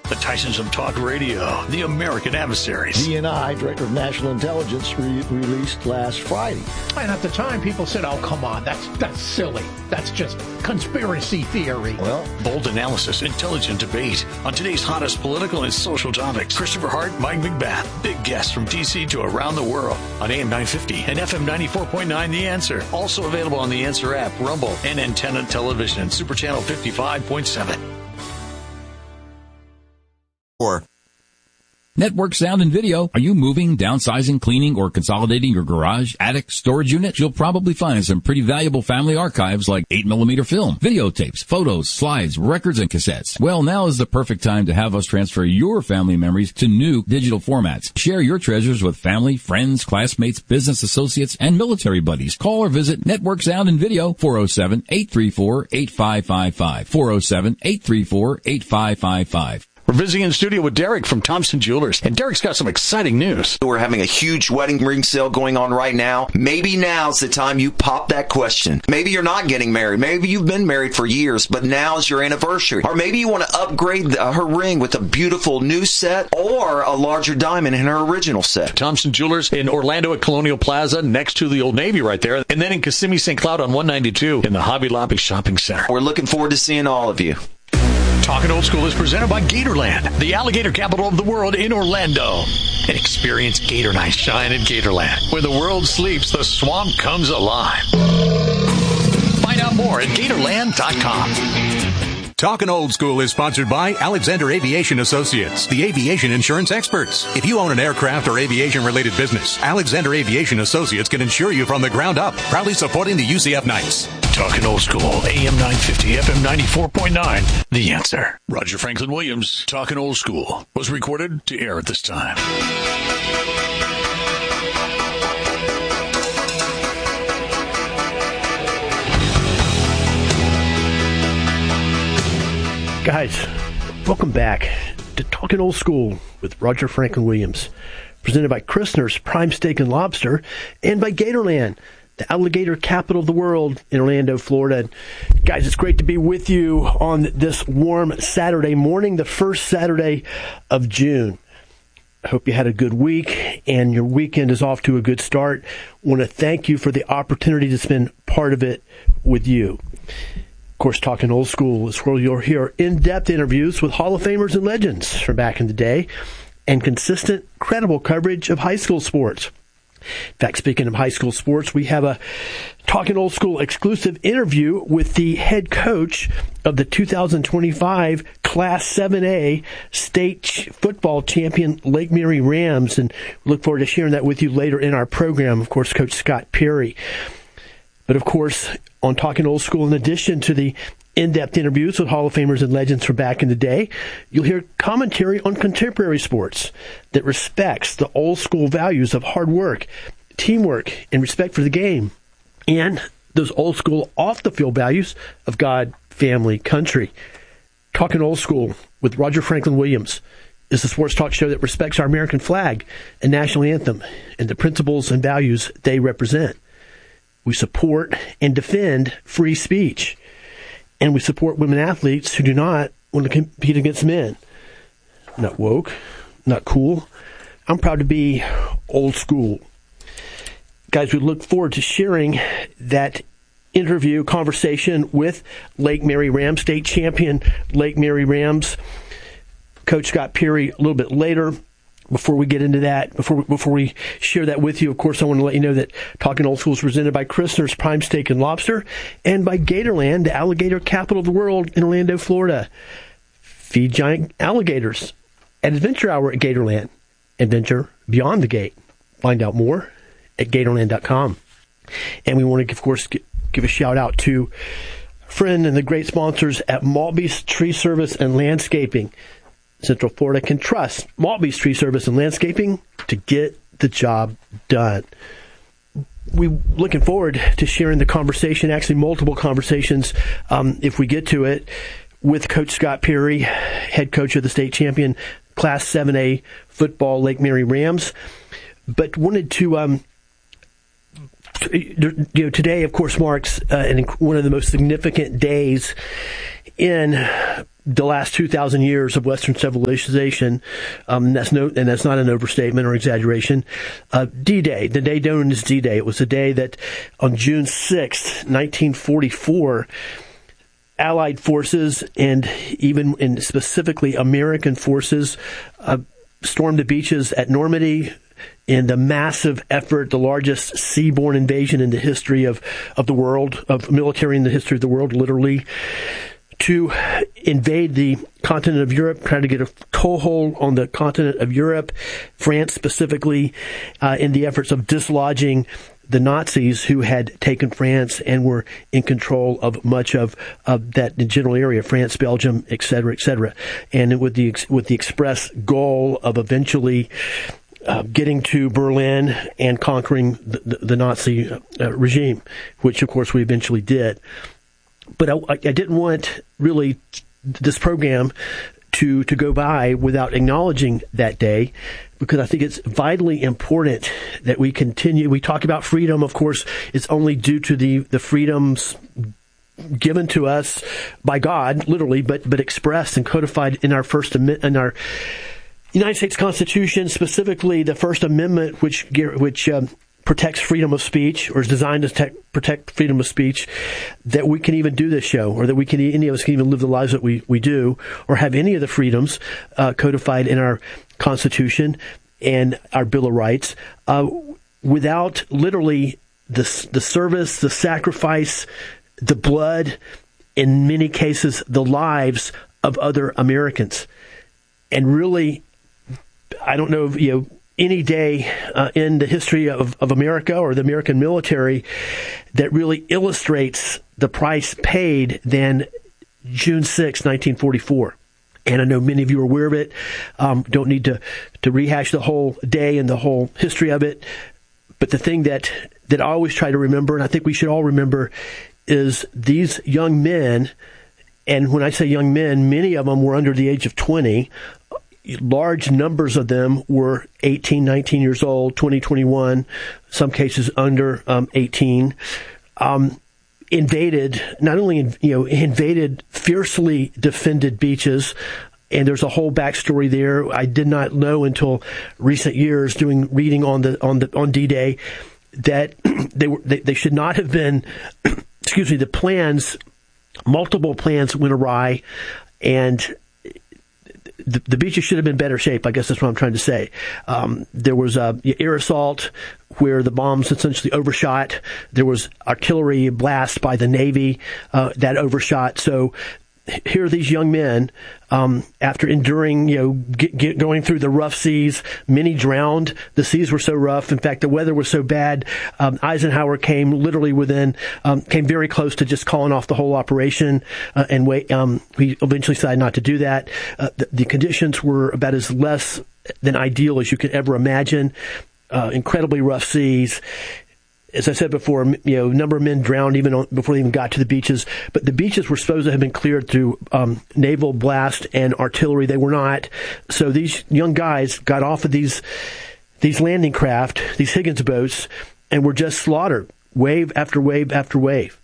The Tysons of Talk Radio, the American Adversaries. DNI, Director of National Intelligence, released last Friday. And at the time, people said, oh, come on, that's silly. That's just conspiracy theory. Well, bold analysis, intelligent debate on today's hottest political and social topics. Christopher Hart, Mike McBath, big guests from D.C. to around the world on AM 950 and FM 94.9 The Answer. Also available on the Answer app, Rumble, and Antenna Television, Super Channel 55.7. Network Sound and Video. Are you moving, downsizing, cleaning, or consolidating your garage, attic, storage unit? You'll probably find some pretty valuable family archives like 8mm film, videotapes, photos, slides, records, and cassettes. Well, now is the perfect time to have us transfer your family memories to new digital formats. Share your treasures with family, friends, classmates, business associates, and military buddies. Call or visit Network Sound and Video, 407-834-8555, 407-834-8555. We're visiting in the studio with Derek from Thompson Jewelers, and Derek's got some exciting news. We're having a huge wedding ring sale going on right now. Maybe now's the time you pop that question. Maybe you're not getting married. Maybe you've been married for years, but now's your anniversary. Or maybe you want to upgrade her ring with a beautiful new set or a larger diamond in her original set. Thompson Jewelers in Orlando at Colonial Plaza, next to the Old Navy right there, and then in Kissimmee St. Cloud on 192 in the Hobby Lobby Shopping Center. We're looking forward to seeing all of you. Talking Old School is presented by Gatorland, the alligator capital of the world in Orlando. And experience Gator Night Shine in Gatorland. Where the world sleeps, the swamp comes alive. Find out more at Gatorland.com. Talkin' Old School is sponsored by Alexander Aviation Associates, the aviation insurance experts. If you own an aircraft or aviation-related business, Alexander Aviation Associates can insure you from the ground up, proudly supporting the UCF Knights. Talking Old School, AM 950, FM 94.9, The Answer. Roger Franklin Williams, Talking Old School, was recorded to air at this time. Guys, welcome back to Talking Old School with Roger Franklin Williams, presented by Christner's Prime Steak and Lobster and by Gatorland, the alligator capital of the world in Orlando, Florida. Guys, it's great to be with you on this warm Saturday morning, the first Saturday of June. I hope you had a good week and your weekend is off to a good start. I want to thank you for the opportunity to spend part of it with you. Of course, Talking Old School is where you'll hear in-depth interviews with Hall of Famers and legends from back in the day and consistent, credible coverage of high school sports. In fact, speaking of high school sports, we have a Talking Old School exclusive interview with the head coach of the 2025 Class 7A state football champion Lake Mary Rams, and we look forward to sharing that with you later in our program, of course, Coach Scott Perry. But of course, on Talking Old School, in addition to the in-depth interviews with Hall of Famers and legends from back in the day, you'll hear commentary on contemporary sports that respects the old school values of hard work, teamwork, and respect for the game, and those old school off-the-field values of God, family, country. Talking Old School with Roger Franklin Williams is a sports talk show that respects our American flag and national anthem and the principles and values they represent. We support and defend free speech. And we support women athletes who do not want to compete against men. Not woke, not cool. I'm proud to be old school. Guys, we look forward to sharing that interview conversation with Lake Mary Rams, state champion Lake Mary Rams, Coach Scott Perry a little bit later. Before we get into that, before we share that with you, of course, I want to let you know that Talking Old School is presented by Christner's Prime Steak and Lobster and by Gatorland, the alligator capital of the world in Orlando, Florida. Feed giant alligators at Adventure Hour at Gatorland. Adventure beyond the gate. Find out more at Gatorland.com. And we want to, of course, give a shout out to a friend and the great sponsors at Maltby's Tree Service and Landscaping. Central Florida can trust Maltby's Tree Service and Landscaping to get the job done. We're looking forward to sharing the conversation, actually multiple conversations, if we get to it, with Coach Scott Perry, head coach of the state champion Class 7A football Lake Mary Rams. But wanted to, today, of course, marks one of the most significant days in the last 2,000 years of Western civilization. That's not an overstatement or exaggeration. D-Day, the day known as D-Day. It was the day that on June 6th, 1944, Allied forces and specifically American forces stormed the beaches at Normandy in the massive effort, the largest seaborne invasion in the history of the world, of military in the history of the world, literally, to invade the continent of Europe, try to get a toehold on the continent of Europe, France specifically, in the efforts of dislodging the Nazis who had taken France and were in control of much of that general area, France, Belgium, et cetera, and with the express goal of eventually getting to Berlin and conquering the Nazi regime, which of course we eventually did. But I didn't want really this program to go by without acknowledging that day, because I think it's vitally important that we continue. We talk about freedom, of course, it's only due to the freedoms given to us by God, literally, but expressed and codified in our our United States Constitution, specifically the First Amendment, which protects freedom of speech, or is designed to protect freedom of speech, that we can even do this show, or that any of us can even live the lives that we do, or have any of the freedoms codified in our Constitution and our Bill of Rights, without literally the service, the sacrifice, the blood, in many cases, the lives of other Americans. And really, I don't know if, any day in the history of America or the American military that really illustrates the price paid than June 6, 1944. And I know many of you are aware of it. Don't need to rehash the whole day and the whole history of it. But the thing that I always try to remember, and I think we should all remember, is these young men, and when I say young men, many of them were under the age of 20. Large numbers of them were 18, 19 years old, 20, 21, some cases under 18, invaded, not only, invaded fiercely defended beaches. And there's a whole backstory there. I did not know until recent years reading on D-Day that they should not have been, multiple plans went awry, and the beaches should have been better shape. I guess that's what I'm trying to say. There was air assault where the bombs essentially overshot. There was artillery blast by the Navy that overshot. So here are these young men, after enduring, going through the rough seas. Many drowned. The seas were so rough. In fact, the weather was so bad. Eisenhower came very close to just calling off the whole operation. And he eventually decided not to do that. The conditions were about as less than ideal as you could ever imagine. Incredibly rough seas. As I said before, a number of men drowned before they even got to the beaches. But the beaches were supposed to have been cleared through naval blast and artillery. They were not. So these young guys got off of these landing craft, these Higgins boats, and were just slaughtered, wave after wave after wave.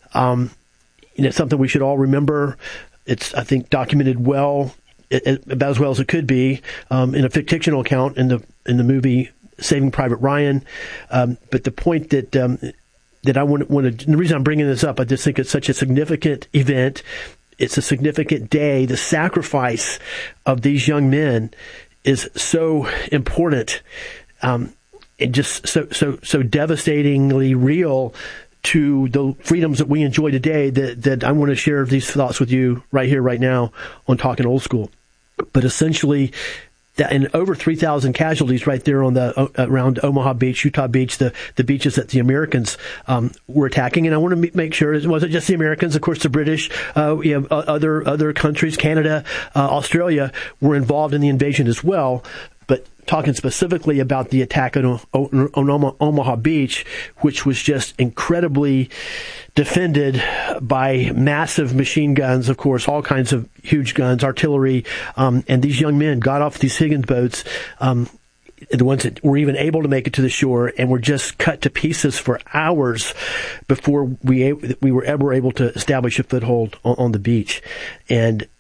It's something we should all remember. It's, I think, documented well, about as well as it could be, in a fictional account in the movie Saving Private Ryan. But the point that I want to, the reason I'm bringing this up, I just think it's such a significant event. It's a significant day. The sacrifice of these young men is so important, and just so devastatingly real to the freedoms that we enjoy today, that I want to share these thoughts with you right here, right now on Talking Old School. But essentially, and over 3,000 casualties right there on around Omaha Beach, Utah Beach, the beaches that the Americans were attacking. And I want to make sure it wasn't just the Americans. Of course, the British, other countries, Canada, Australia, were involved in the invasion as well. But talking specifically about the attack on Omaha Beach, which was just incredibly defended by massive machine guns, of course, all kinds of huge guns, artillery, and these young men got off these Higgins boats, the ones that were even able to make it to the shore, and were just cut to pieces for hours before we were ever able to establish a foothold on the beach. And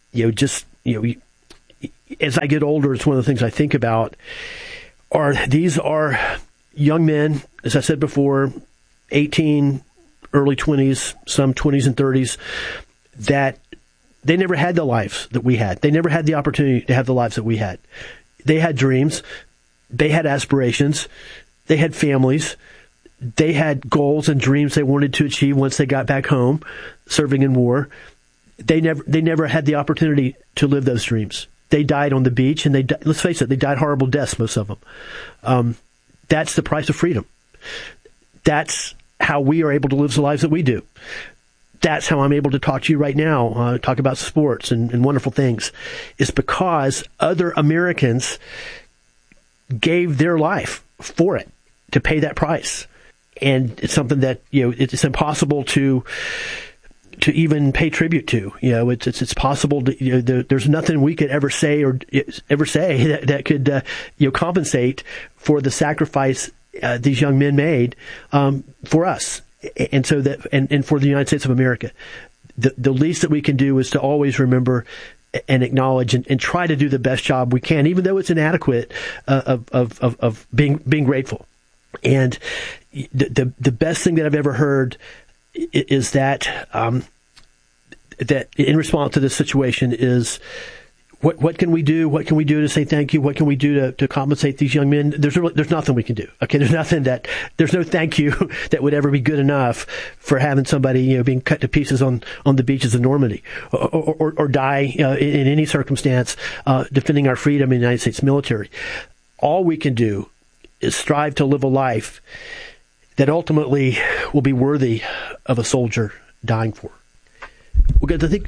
as I get older, it's one of the things I think about these are young men, as I said before, 18, early 20s, some 20s and 30s, that they never had the lives that we had. They never had the opportunity to have the lives that we had. They had dreams. They had aspirations. They had families. They had goals and dreams they wanted to achieve once they got back home, serving in war. They never had the opportunity to live those dreams. They died on the beach, and let's face it, they died horrible deaths, most of them. That's the price of freedom. That's how we are able to live the lives that we do. That's how I'm able to talk to you right now, talk about sports and wonderful things. It's because other Americans gave their life for it, to pay that price. And it's something that, it's impossible to even pay tribute to. It's possible to, there's nothing we could ever say that could, compensate for the sacrifice these young men made for us, and so that and for the United States of America. The least that we can do is to always remember and acknowledge and try to do the best job we can, even though it's inadequate, of being grateful. And the best thing that I've ever heard is that that in response to this situation is, what can we do? What can we do to say thank you? What can we do to compensate these young men? There's nothing we can do. Okay, there's no thank you that would ever be good enough for having somebody being cut to pieces on the beaches of Normandy, or die in any circumstance defending our freedom in the United States military. All we can do is strive to live a life that ultimately will be worthy of a soldier dying for. I think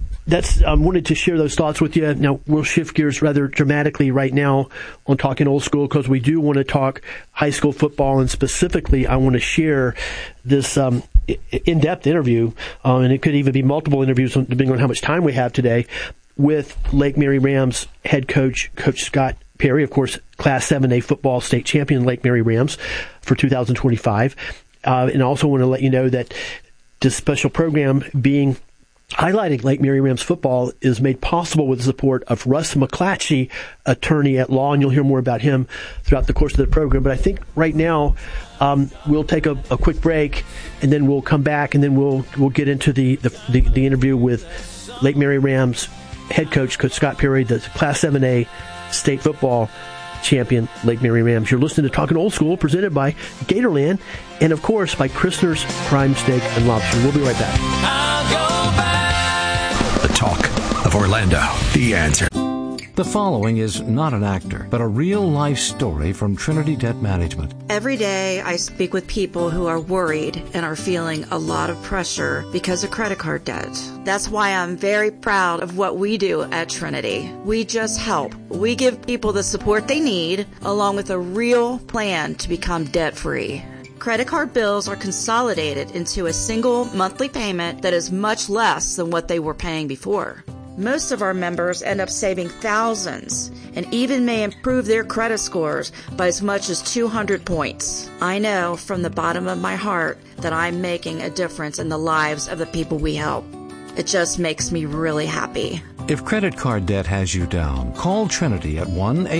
I wanted to share those thoughts with you. Now, we'll shift gears rather dramatically right now on Talking Old School, because we do want to talk high school football, and specifically I want to share this in-depth interview, and it could even be multiple interviews depending on how much time we have today, with Lake Mary Rams head coach, Coach Scott Perry, of course, Class 7A football state champion Lake Mary Rams for 2025. And I also want to let you know that this special program highlighting Lake Mary Rams football is made possible with the support of Russ McClatchy, attorney at law, and you'll hear more about him throughout the course of the program. But I think right now we'll take a quick break, and then we'll come back, and then we'll get into the interview with Lake Mary Rams head coach, Coach Scott Perry, the Class 7A state football champion Lake Mary Rams. You're listening to Talking Old School, presented by Gatorland, and of course by Christner's Prime Steak and Lobster. We'll be right back. I'll go back. The talk of Orlando. The Answer. The following is not an actor, but a real-life story from Trinity Debt Management. Every day I speak with people who are worried and are feeling a lot of pressure because of credit card debt. That's why I'm very proud of what we do at Trinity. We just help. We give people the support they need, along with a real plan to become debt-free. Credit card bills are consolidated into a single monthly payment that is much less than what they were paying before. Most of our members end up saving thousands and even may improve their credit scores by as much as 200 points. I know from the bottom of my heart that I'm making a difference in the lives of the people we help. It just makes me really happy. If credit card debt has you down, call Trinity at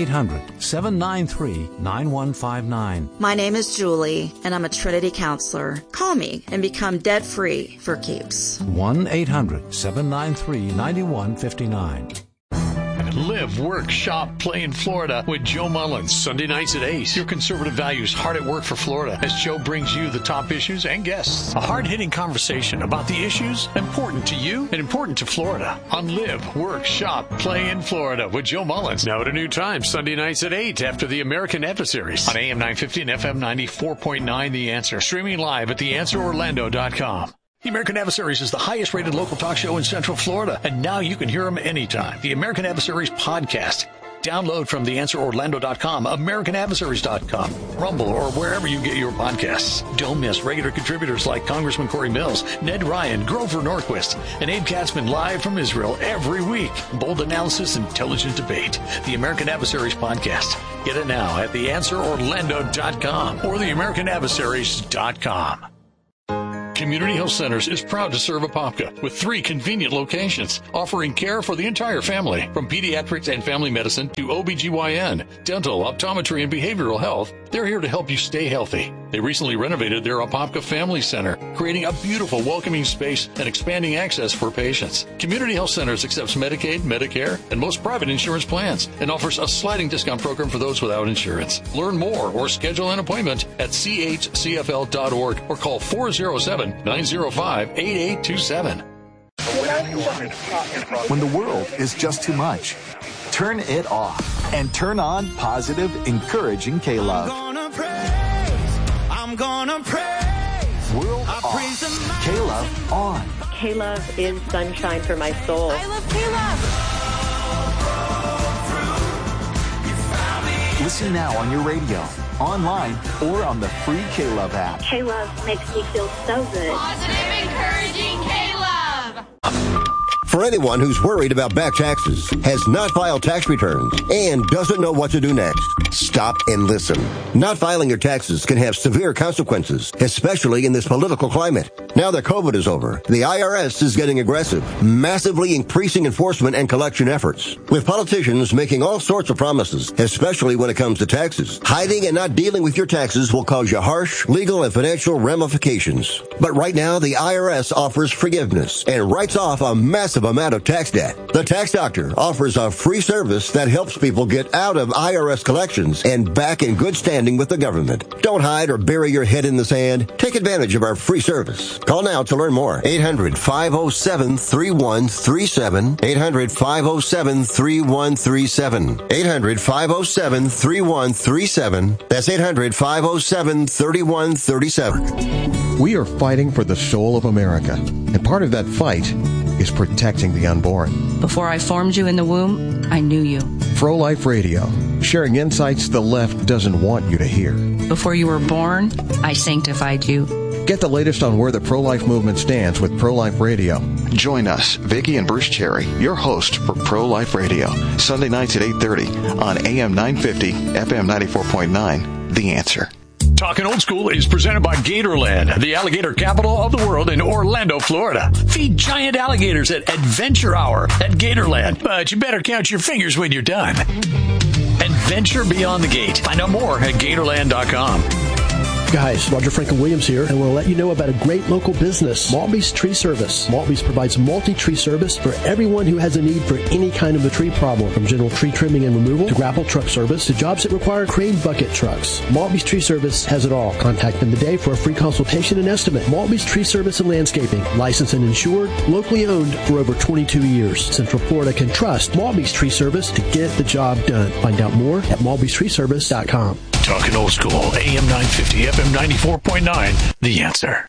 1-800-793-9159. My name is Julie, and I'm a Trinity counselor. Call me and become debt-free for keeps. 1-800-793-9159. Live, work, shop, play in Florida with Joe Mullins, Sunday nights at 8. Your conservative values hard at work for Florida as Joe brings you the top issues and guests. A hard-hitting conversation about the issues important to you and important to Florida on Live, Work, Shop, Play in Florida with Joe Mullins. Now at a new time, Sunday nights at 8 after the American Adversaries on AM 950 and FM 94.9 The Answer. Streaming live at theanswerorlando.com. The American Adversaries is the highest rated local talk show in Central Florida, and now you can hear them anytime. The American Adversaries podcast. Download from theanswerorlando.com, americanadversaries.com, Rumble, or wherever you get your podcasts. Don't miss regular contributors like Congressman Corey Mills, Ned Ryan, Grover Norquist, and Abe Katzman live from Israel every week. Bold analysis, intelligent debate. The American Adversaries podcast. Get it now at theanswerorlando.com or theamericanadversaries.com. Community Health Centers is proud to serve Apopka with 3 convenient locations, offering care for the entire family, from pediatrics and family medicine to OBGYN, dental, optometry, and behavioral health. They're here to help you stay healthy. They recently renovated their Apopka Family Center, creating a beautiful, welcoming space and expanding access for patients. Community Health Centers accepts Medicaid, Medicare, and most private insurance plans, and offers a sliding discount program for those without insurance. Learn more or schedule an appointment at chcfl.org or call 407-905-8827. When the world is just too much, turn it off and turn on positive, encouraging K-Love. I'm gonna praise. World off. K-Love on. K-Love is sunshine for my soul. I love K-Love. Listen now on your radio, online, or on the free K-Love app. K-Love makes me feel so good. Positive, encouraging K-Love. For anyone who's worried about back taxes, has not filed tax returns, and doesn't know what to do next, stop and listen. Not filing your taxes can have severe consequences, especially in this political climate. Now that COVID is over, the IRS is getting aggressive, massively increasing enforcement and collection efforts, with politicians making all sorts of promises, especially when it comes to taxes. Hiding and not dealing with your taxes will cause you harsh legal and financial ramifications. But right now, the IRS offers forgiveness and writes off a massive amount of tax debt. The Tax Doctor offers a free service that helps people get out of IRS collections and back in good standing with the government. Don't hide or bury your head in the sand. Take advantage of our free service. Call now to learn more. 800-507-3137. 800-507-3137. 800-507-3137. That's 800-507-3137. We are fighting for the soul of America, and part of that fight is protecting the unborn. Before I formed you in the womb, I knew you. Pro-Life Radio, sharing insights the left doesn't want you to hear. Before you were born, I sanctified you. Get the latest on where the pro-life movement stands with Pro-Life Radio. Join us, Vicki and Bruce Cherry, your host for Pro-Life Radio, Sunday nights at 8:30 on AM 950, FM 94.9, The Answer. Talking Old School is presented by Gatorland, the alligator capital of the world in Orlando, Florida. Feed giant alligators at Adventure Hour at Gatorland, but you better count your fingers when you're done. Adventure beyond the gate. Find out more at Gatorland.com. Guys, Roger Franklin Williams here, and we'll let you know about a great local business, Maltby's Tree Service. Maltby's provides multi-tree service for everyone who has a need for any kind of a tree problem, from general tree trimming and removal to grapple truck service to jobs that require crane bucket trucks. Maltby's Tree Service has it all. Contact them today for a free consultation and estimate. Maltby's Tree Service and Landscaping, licensed and insured, locally owned for over 22 years. Central Florida can trust Maltby's Tree Service to get the job done. Find out more at malbystreeservice.com. Talking Old School, AM 950, FM 94.9, The Answer.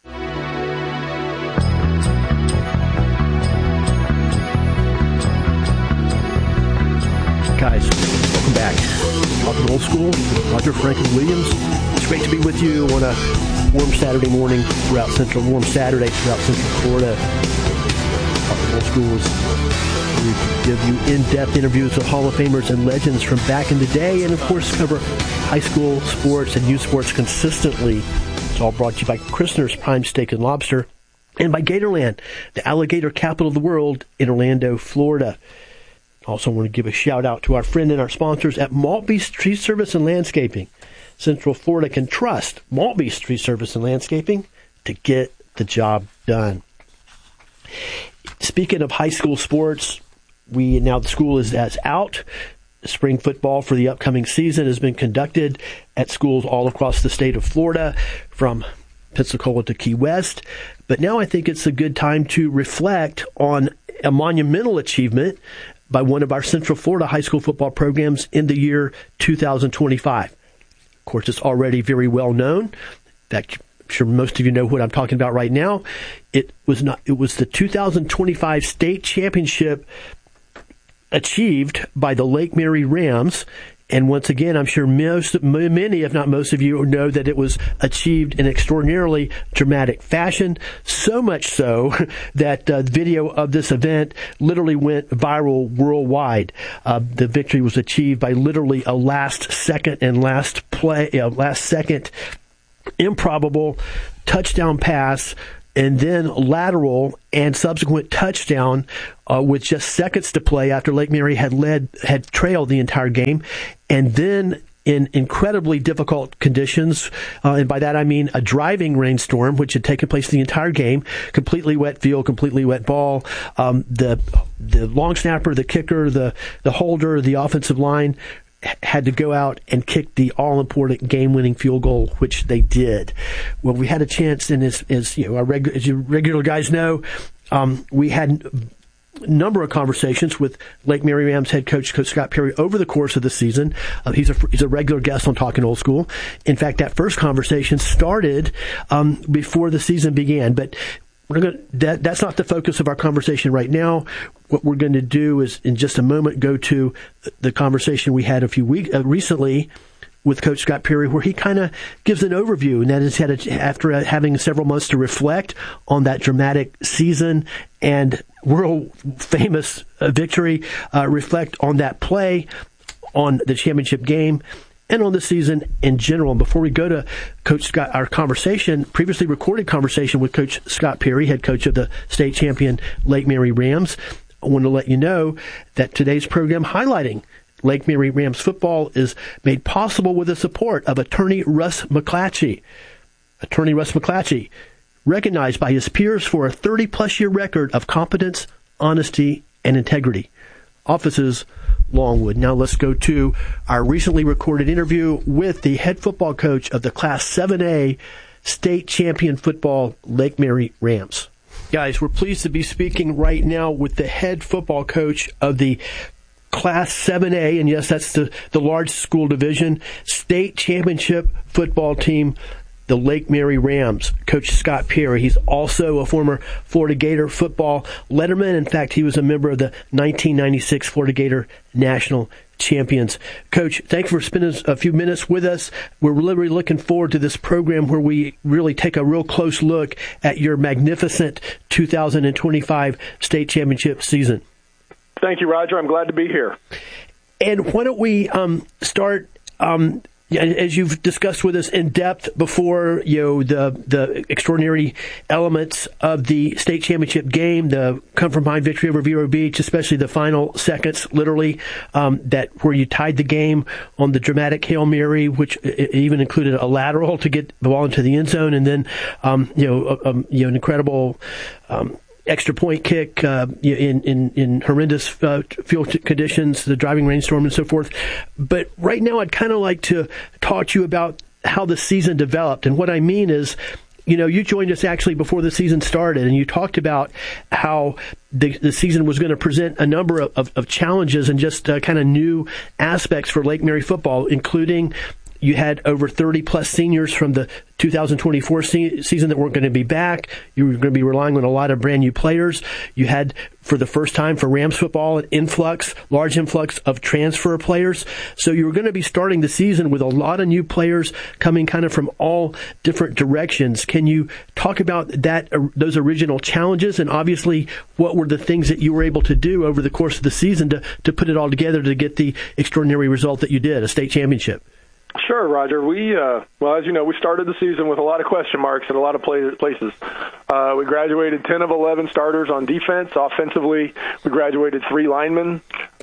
Guys, welcome back. Talking Old School, Roger Franklin Williams. It's great to be with you on a warm Saturday morning throughout warm Saturday throughout Central Florida. Talking Old School is we give you in-depth interviews with Hall of Famers and legends from back in the day, and of course cover high school sports and youth sports consistently. It's all brought to you by Christner's Prime Steak and Lobster and by Gatorland, the alligator capital of the world in Orlando, Florida. Also want to give a shout out to our friend and our sponsors at Maltby's Tree Service and Landscaping. Central Florida can trust Maltby's Tree Service and Landscaping to get the job done. Speaking of high school sports, the school is out. Spring football for the upcoming season has been conducted at schools all across the state of Florida, from Pensacola to Key West. But now I think it's a good time to reflect on a monumental achievement by one of our Central Florida high school football programs in the year 2025. Of course, it's already very well known. In fact, I'm sure most of you know what I'm talking about right now. It was the 2025 state championship achieved by the Lake Mary Rams. And once again, I'm sure many, if not most of you, know that it was achieved in extraordinarily dramatic fashion. So much so that the video of this event literally went viral worldwide. The victory was achieved by literally a last second improbable touchdown pass and then lateral and subsequent touchdown with just seconds to play after Lake Mary had trailed the entire game. And then in incredibly difficult conditions, and by that I mean a driving rainstorm, which had taken place the entire game, completely wet field, completely wet ball. The long snapper, the kicker, the holder, the offensive line had to go out and kick the all-important game-winning field goal, which they did. Well, we had a chance, and as you regular guys know, we had a number of conversations with Lake Mary Rams head coach Scott Perry over the course of the season. He's a regular guest on Talking Old School. In fact, that first conversation started before the season began, but that's not the focus of our conversation right now. What we're going to do is, in just a moment, go to the conversation we had a few weeks recently with Coach Scott Perry, where he kind of gives an overview, and that is after having several months to reflect on that dramatic season and world famous victory, reflect on that play, on the championship game, and on the season in general. And before we go to Coach Scott, our previously recorded conversation with Coach Scott Perry, head coach of the state champion Lake Mary Rams, I want to let you know that today's program highlighting Lake Mary Rams football is made possible with the support of attorney Russ McClatchy. Attorney Russ McClatchy, recognized by his peers for a 30-plus year record of competence, honesty, and integrity. Offices, Longwood. Now let's go to our recently recorded interview with the head football coach of the Class 7A state champion football Lake Mary Rams. Guys, we're pleased to be speaking right now with the head football coach of the Class 7A, and yes, that's the large school division, state championship football team, the Lake Mary Rams, Coach Scott Perry. He's also a former Florida Gator football letterman. In fact, he was a member of the 1996 Florida Gator National Champions. Coach, thanks for spending a few minutes with us. We're really looking forward to this program where we really take a real close look at your magnificent 2025 state championship season. Thank you, Roger. I'm glad to be here. And why don't we start, as you've discussed with us in depth before, the extraordinary elements of the state championship game, the come from behind victory over Vero Beach, especially the final seconds, literally, where you tied the game on the dramatic Hail Mary, which even included a lateral to get the ball into the end zone, and then an incredible extra point kick in horrendous field conditions, the driving rainstorm and so forth. But right now I'd kind of like to talk to you about how the season developed. And what I mean is, you joined us actually before the season started, and you talked about how the season was going to present a number of challenges and just kind of new aspects for Lake Mary football, including you had over 30-plus seniors from the 2024 season that weren't going to be back. You were going to be relying on a lot of brand-new players. You had, for the first time for Rams football, an large influx of transfer players. So you were going to be starting the season with a lot of new players coming kind of from all different directions. Can you talk about those original challenges, and obviously what were the things that you were able to do over the course of the season to put it all together to get the extraordinary result that you did, a state championship? Sure, Roger. As you know, we started the season with a lot of question marks in a lot of places. We graduated 10 of 11 starters on defense. Offensively, we graduated 3 linemen,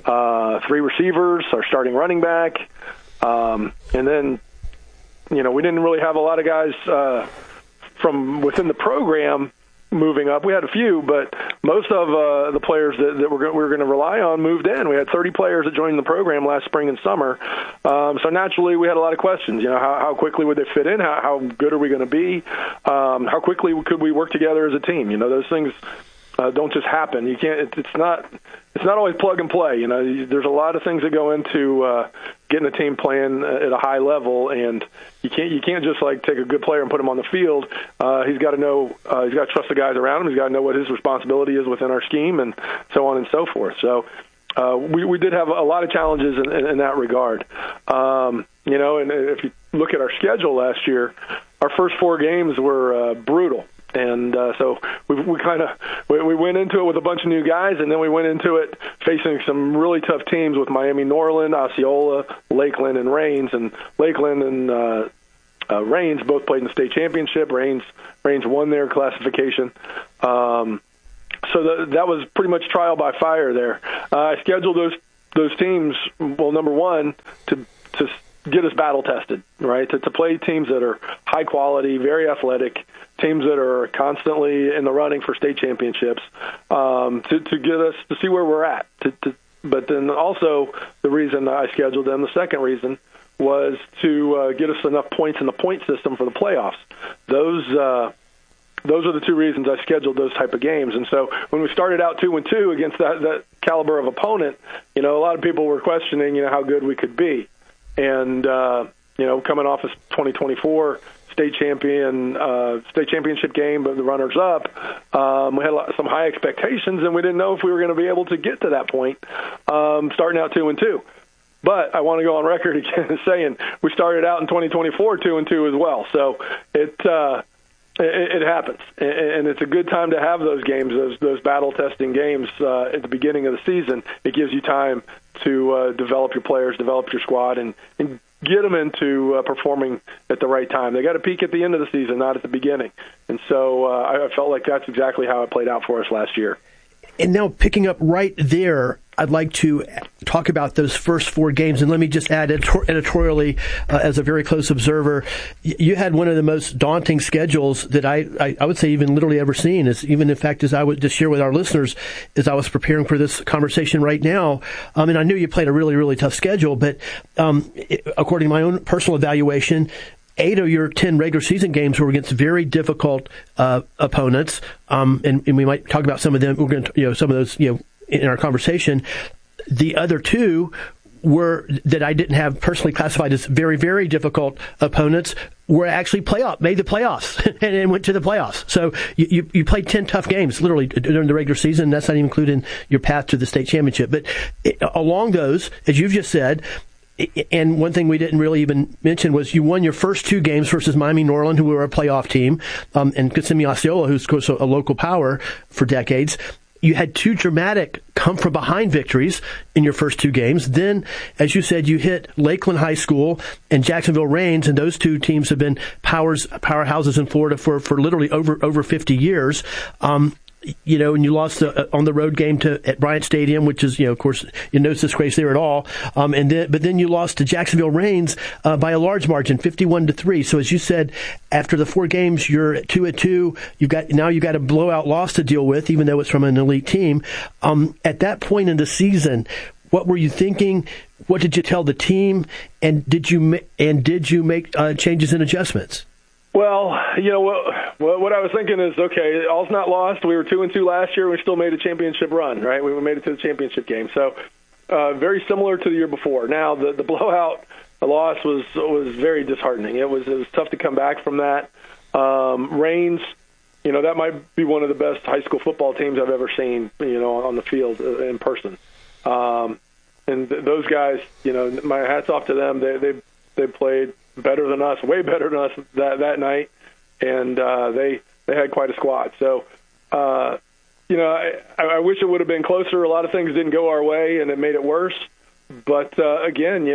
3 receivers, our starting running back. And then, we didn't really have a lot of guys from within the program moving up. We had a few, but most of the players that we were going to rely on moved in. We had 30 players that joined the program last spring and summer. So naturally, we had a lot of questions. How quickly would they fit in? How good are we going to be? How quickly could we work together as a team? Those things don't just happen. You can't. It's not always plug and play. There's a lot of things that go into getting a team playing at a high level, and you can't just take a good player and put him on the field. He's got to know. He's got to trust the guys around him. He's got to know what his responsibility is within our scheme, and so on and so forth. So we did have a lot of challenges in that regard. And if you look at our schedule last year, our first 4 games were brutal. And so we went into it with a bunch of new guys, and then we went into it facing some really tough teams with Miami Norland, Osceola, Lakeland, and Raines. And Lakeland and Rains. Both played in the state championship. Rains won their classification. So that was pretty much trial by fire there. I scheduled those teams, well, number one, to get us battle tested, right? To play teams that are high quality, very athletic, teams that are constantly in the running for state championships, to get us to see where we're at. But then also the reason I scheduled them, the second reason, was to get us enough points in the point system for the playoffs. Those are the two reasons I scheduled those type of games. And so when we started out 2-2 against that caliber of opponent, a lot of people were questioning, how good we could be. And, coming off of 2024 state championship game, but the runners up, we had some high expectations, and we didn't know if we were going to be able to get to that point, starting out 2-2. But I want to go on record again saying we started out in 2024 2-2 as well. So it happens, and it's a good time to have those games, those battle testing games at the beginning of the season. It gives you time to develop your players, develop your squad, and get them into performing at the right time. They got to peak at the end of the season, not at the beginning. And so I felt like that's exactly how it played out for us last year. And now picking up right there, I'd like to talk about those first 4 games. And let me just add editorially, as a very close observer, you had one of the most daunting schedules that I would say even literally ever seen. Even in fact, as I would just share with our listeners, as I was preparing for this conversation right now, and I knew you played a really, really tough schedule, but according to my own personal evaluation, 8 of your 10 regular season games were against very difficult opponents, and we might talk about some of them. We're going to, some of those, in our conversation. The other 2 were that I didn't have personally classified as very, very difficult opponents. Were actually made the playoffs and went to the playoffs. So you played 10 tough games literally during the regular season. That's not even including your path to the state championship. But along those, as you've just said. And one thing we didn't really even mention was you won your first 2 games versus Miami Norland, who were a playoff team, and Kissimmee Osceola, who's of course a local power for decades. You had 2 dramatic come-from-behind victories in your first 2 games. Then, as you said, you hit Lakeland High School and Jacksonville Rains, and those 2 teams have been powerhouses in Florida for literally over 50 years. And you lost on the road game at Bryant Stadium, which is, of course, no disgrace there at all. But then you lost to Jacksonville Rains by a large margin, 51-3. So as you said, after the 4 games, you're at 2-2. You've got a blowout loss to deal with, even though it's from an elite team. At that point in the season, what were you thinking? What did you tell the team? And did you make changes and adjustments? Well, what I was thinking is, okay, all's not lost. We were 2-2 last year. We still made a championship run, right? We made it to the championship game. So very similar to the year before. Now, the blowout loss was very disheartening. It was tough to come back from that. Rains, that might be one of the best high school football teams I've ever seen, on the field in person. And those guys, my hat's off to them. They played better than us, way better than us that night, and they had quite a squad. So, I wish it would have been closer. A lot of things didn't go our way, and it made it worse. But again,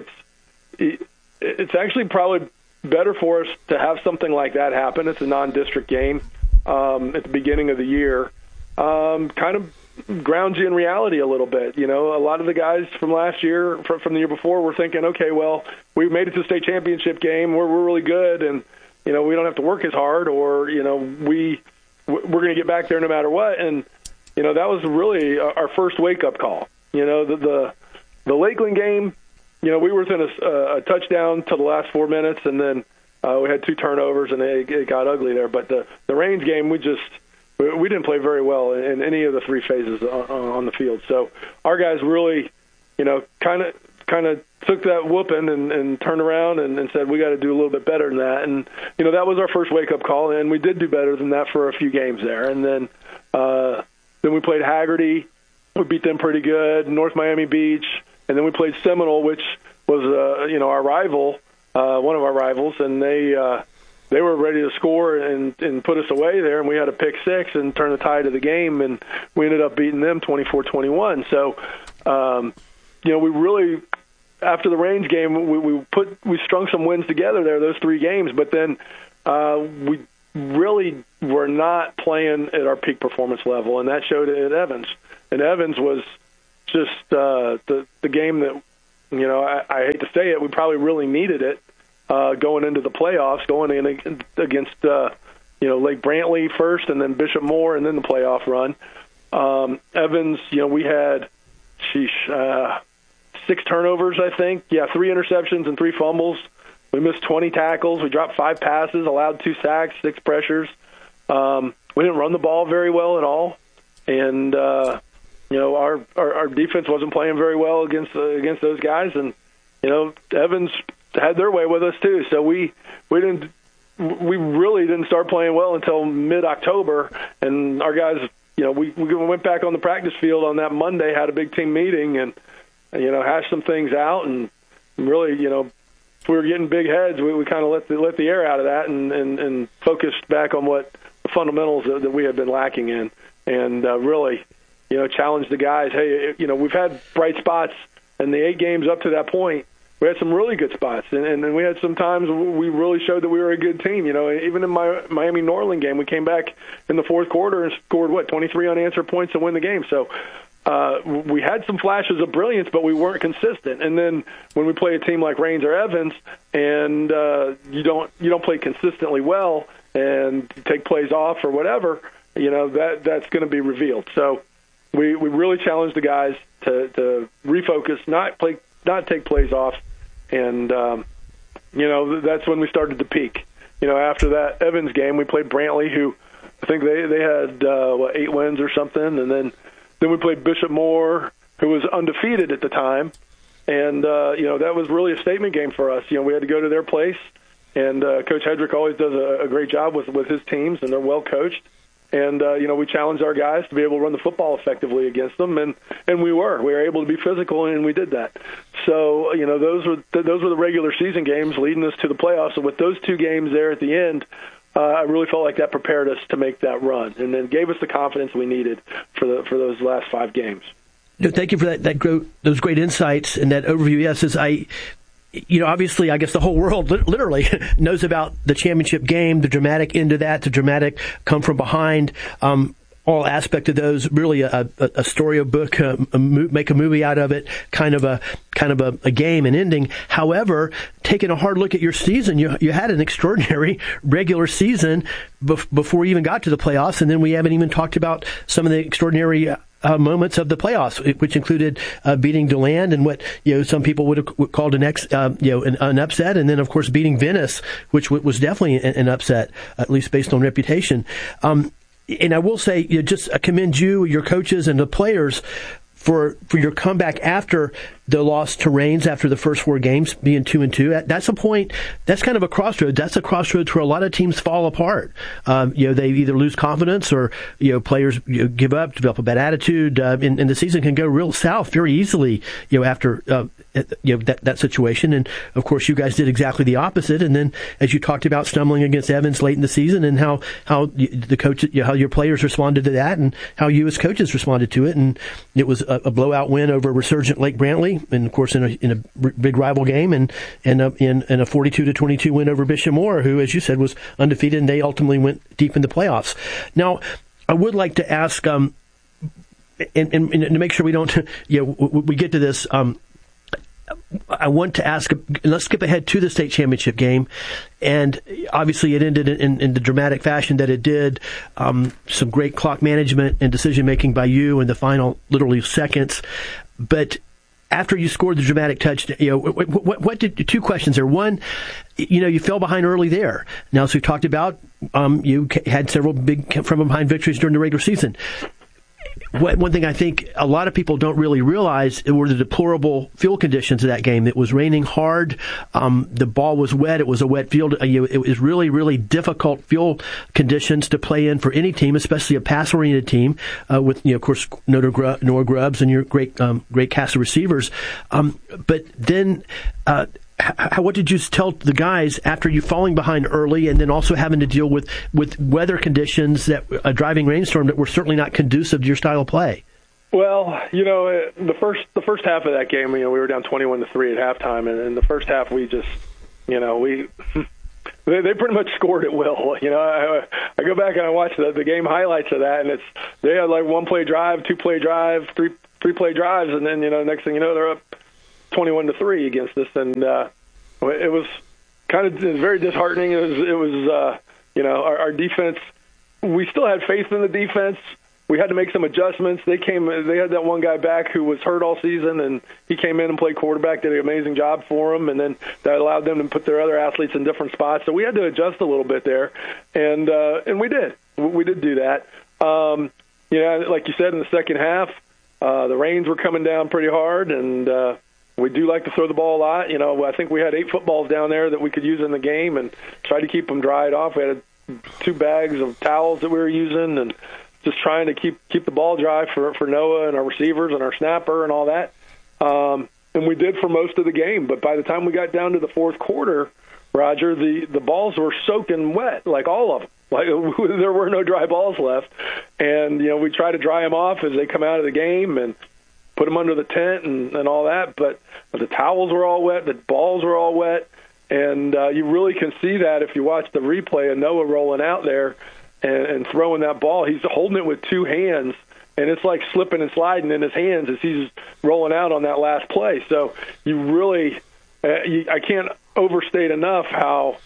it's actually probably better for us to have something like that happen. It's a non-district game at the beginning of the year, kind of grounds you in reality a little bit. A lot of the guys from last year, from the year before, were thinking, okay, well, we made it to the state championship game. We're really good, and we don't have to work as hard, or we're going to get back there no matter what. And that was really our first wake up call. The Lakeland game, we were within a touchdown till the last 4 minutes, and then we had 2 turnovers, and it got ugly there. But the Rains game, we didn't play very well in any of the 3 phases on the field. So our guys really, kind of took that whooping and turned around and said, we got to do a little bit better than that. And, that was our first wake-up call, and we did do better than that for a few games there. And then we played Hagerty. We beat them pretty good, North Miami Beach. And then we played Seminole, which was, our rival, one of our rivals, and they were ready to score and put us away there, and we had a pick 6 and turn the tide of the game, and we ended up beating them 24-21. So, we really after the Range game, we strung some wins together there, those 3 games, but then we really were not playing at our peak performance level, and that showed at Evans. And Evans was just the game that, I hate to say it, we probably really needed it going into the playoffs, going in against Lake Brantley first, and then Bishop Moore, and then the playoff run. Evans, we had 6 turnovers, I think. 3 interceptions and 3 fumbles. We missed 20 tackles. We dropped 5 passes, allowed 2 sacks, 6 pressures. We didn't run the ball very well at all, and our defense wasn't playing very well against those guys. And Evans had their way with us too. So we really didn't start playing well until mid-October, and our guys, we went back on the practice field on that Monday, had a big team meeting, and hashed some things out, and really, if we were getting big heads, we kind of let the air out of that and focused back on what the fundamentals that we had been lacking in, and really, challenged the guys. Hey, we've had bright spots in the 8 games up to that point. We had some really good spots, and we had some times we really showed that we were a good team. Even in my Miami-Norland game, we came back in the fourth quarter and scored, 23 unanswered points to win the game. So we had some flashes of brilliance, but we weren't consistent. And then when we play a team like Rains or Evans, and you don't play consistently well and take plays off or whatever, that's going to be revealed. So we really challenged the guys to refocus, not take plays off, and that's when we started to peak. After that Evans game, we played Brantley, who I think they had 8 wins or something, and then we played Bishop Moore, who was undefeated at the time, and that was really a statement game for us. We had to go to their place, and Coach Hedrick always does a great job with his teams, and they're well coached. And we challenged our guys to be able to run the football effectively against them, and we were able to be physical, and we did that. So those were the regular season games leading us to the playoffs. So with those 2 games there at the end, I really felt like that prepared us to make that run, and then gave us the confidence we needed for those last 5 games. Thank you for those great insights and that overview. Yes, obviously, I guess the whole world literally knows about the championship game, the dramatic end of that, the dramatic come from behind, all aspect of those. Really, a storybook, make a movie out of it, kind of a game and ending. However, taking a hard look at your season, you had an extraordinary regular season before we even got to the playoffs, and then we haven't even talked about some of the extraordinary moments of the playoffs, which included beating DeLand and what some people would have called an upset, and then of course beating Venice, which was definitely an upset, at least based on reputation. And I will say, just commend you, your coaches, and the players for your comeback after the loss to Rains after the first 4 games, being 2-2. That's a point. That's kind of a crossroads. That's a crossroads where a lot of teams fall apart. They either lose confidence or players give up, develop a bad attitude, and the season can go real south very easily. After that situation, and of course you guys did exactly the opposite. And then, as you talked about, stumbling against Evans late in the season, and how the coach, how your players responded to that, and how you as coaches responded to it, and it was a blowout win over resurgent Lake Brantley. And of course, in a big rival game, and in a 42-22 win over Bishop Moore, who, as you said, was undefeated, and they ultimately went deep in the playoffs. Now, I would like to ask, and to make sure we don't, we get to this. I want to ask, let's skip ahead to the state championship game. And obviously it ended in the dramatic fashion that it did. Some great clock management and decision-making by you in the final, literally, seconds. But after you scored the dramatic touchdown, what did 2 questions there? One, you fell behind early there. Now, as we talked about, you had several big from behind victories during the regular season. One thing I think a lot of people don't really realize were the deplorable field conditions of that game. It was raining hard. The ball was wet. It was a wet field. It was really, really difficult field conditions to play in for any team, especially a pass-oriented team with, of course, Noah Grubbs and your great cast of receivers. But then what did you tell the guys after you falling behind early, and then also having to deal with weather conditions, that a driving rainstorm that were certainly not conducive to your style of play? Well, the first half of that game, we were down 21-3 at halftime, and in the first half we just, they pretty much scored at will. I go back and I watch the game highlights of that, and they had like 1-play drive, 2-play drive, three-play drives, and then next thing you know they're up 21-3 against us, and it was very disheartening. It was our defense. We still had faith in the defense. We had to make some adjustments. They had that one guy back who was hurt all season, and he came in and played quarterback, did an amazing job for them, and then that allowed them to put their other athletes in different spots. So we had to adjust a little bit there, and we did. We did do that. Like you said, in the second half, the rains were coming down pretty hard, and we do like to throw the ball a lot. I think we had 8 footballs down there that we could use in the game and try to keep them dried off. We had 2 bags of towels that we were using, and just trying to keep the ball dry for Noah and our receivers and our snapper and all that. And we did for most of the game. But by the time we got down to the fourth quarter, Roger, the balls were soaking wet, like all of them. Like there were no dry balls left. And, we try to dry them off as they come out of the game and put them under the tent and all that. But the towels were all wet. The balls were all wet. And you really can see that if you watch the replay of Noah rolling out there and throwing that ball. He's holding it with 2 hands, and it's like slipping and sliding in his hands as he's rolling out on that last play. So you really, I can't overstate enough how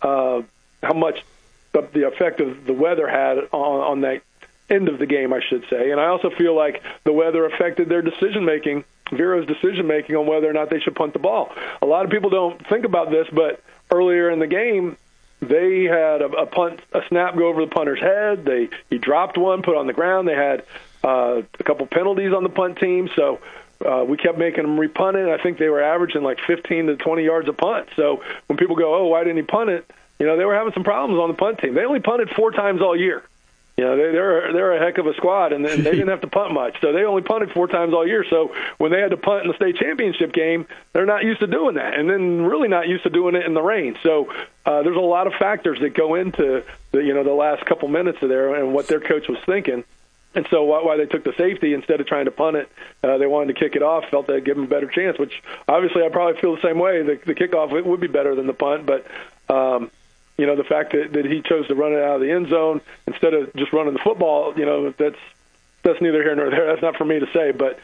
much the effect of the weather had on that end of the game, I should say. And I also feel like the weather affected their decision-making, Vero's decision-making on whether or not they should punt the ball. A lot of people don't think about this, but earlier in the game, they had a snap go over the punter's head. He dropped one, put on the ground. They had a couple penalties on the punt team, so we kept making them repunt it. I think they were averaging like 15 to 20 yards a punt. So when people go, "Oh, why didn't he punt it?" They were having some problems on the punt team. They only punted 4 times all year. They're a heck of a squad, and they didn't have to punt much. So they only punted 4 times all year. So when they had to punt in the state championship game, they're not used to doing that, and then really not used to doing it in the rain. So there's a lot of factors that go into the last couple minutes of there and what their coach was thinking. And so why they took the safety instead of trying to punt it, they wanted to kick it off, felt they'd give them a better chance, which obviously I probably feel the same way. The kickoff it would be better than the punt, but the fact that he chose to run it out of the end zone instead of just running the football, that's neither here nor there. That's not for me to say, but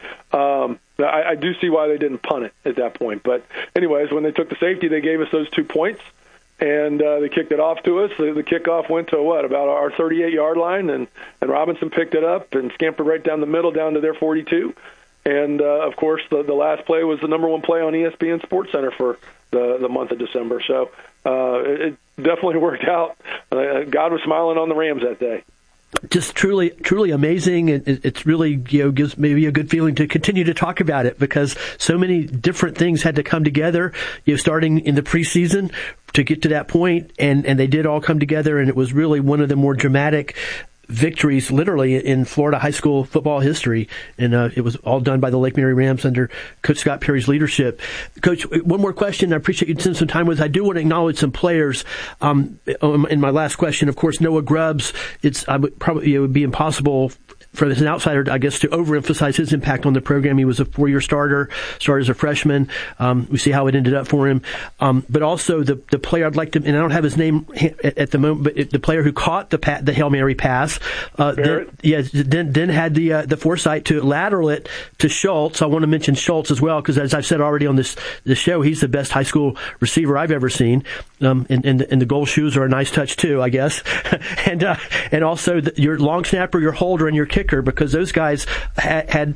I do see why they didn't punt it at that point. But anyways, when they took the safety, they gave us those 2 points, and they kicked it off to us. The kickoff went to about our 38-yard line, and Robinson picked it up and scampered right down the middle down to their 42. And, of course, the last play was the number 1 play on ESPN SportsCenter for the month of December. So it definitely worked out. God was smiling on the Rams that day. Just truly amazing. It's really, gives maybe a good feeling to continue to talk about it because so many different things had to come together, starting in the preseason to get to that point, and they did all come together, and it was really one of the more dramatic victories literally in Florida high school football history, and it was all done by the Lake Mary Rams under Coach Scott Perry's leadership. Coach, one more question. I appreciate you spending some time with us. I do want to acknowledge some players. In my last question, of course, Noah Grubbs. It would be impossible for as an outsider, I guess, to overemphasize his impact on the program. He was a 4-year started as a freshman. We see how it ended up for him. But also the player I'd like to, and I don't have his name at the moment, but the player who caught the Hail Mary pass, then had the foresight to lateral it to Schultz. I want to mention Schultz as well, because as I've said already on this show, he's the best high school receiver I've ever seen. And the gold shoes are a nice touch too, I guess. and also your long snapper, your holder, and your kicker, because those guys had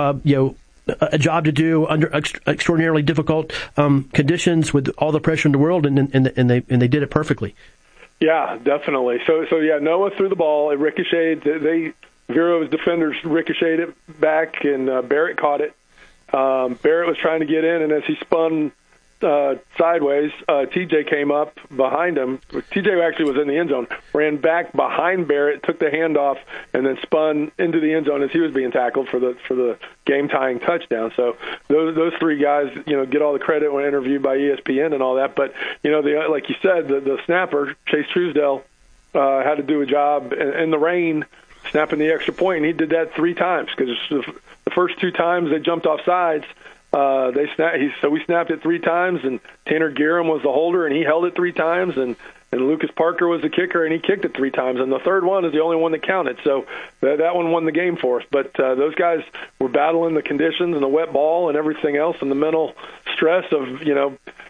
a job to do under extraordinarily difficult conditions with all the pressure in the world, and they did it perfectly. Yeah, definitely. So Noah threw the ball. It ricocheted. Vero's defenders ricocheted it back, and Barrett caught it. Barrett was trying to get in, and as he spun sideways, TJ came up behind him. TJ actually was in the end zone, ran back behind Barrett, took the handoff, and then spun into the end zone as he was being tackled for the game-tying touchdown. So those 3 guys, get all the credit when interviewed by ESPN and all that. But like you said, the snapper Chase Truesdell had to do a job in the rain, snapping the extra point, and he did that 3 times because the the first 2 times they jumped off sides, we snapped it 3 times, and Tanner Guerin was the holder, and he held it 3 times, and Lucas Parker was the kicker, and he kicked it 3 times. And the third one is the only one that counted. So that one won the game for us. But those guys were battling the conditions and the wet ball and everything else, and the mental stress of,